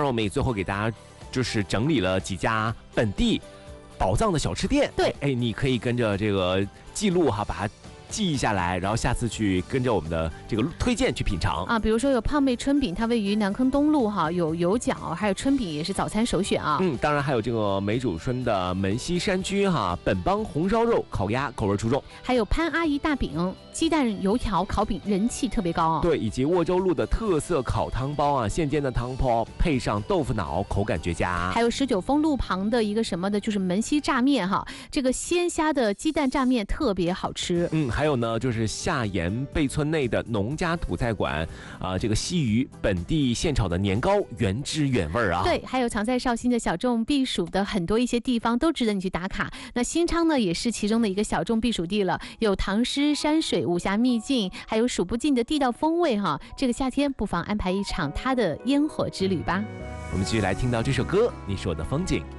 我们也最后给大家就是整理了几家本地宝藏的小吃店。 对， 你可以跟着这个记录哈，把它记下来，然后下次去跟着我们的这个推荐去品尝啊。比如说有胖妹春饼，它位于南坑东路哈，有油饺，还有春饼也是早餐首选啊。 当然还有这个梅主村的门西山居哈，本帮红烧肉烤鸭口味出众， 还有潘阿姨大饼、鸡蛋油条烤饼人气特别高啊。 对，以及沃州路的特色烤汤包啊，现煎的汤包配上豆腐脑，口感绝佳。 还有19封路旁的一个什么的，就是门西炸面哈，这个鲜虾的鸡蛋炸面特别好吃。 还有呢，就是下盐贝村内的农家土菜馆这个西鱼本地现炒的年糕，原汁原味啊。 对，还有藏在绍兴的小众避暑的很多一些地方都值得你去打卡。那新昌呢，也是其中的一个小众避暑地了，有唐诗山水、武侠秘境，还有数不尽的地道风味哈。这个夏天不妨安排一场它的烟火之旅吧。 我们继续来听到这首歌，你是我的风景。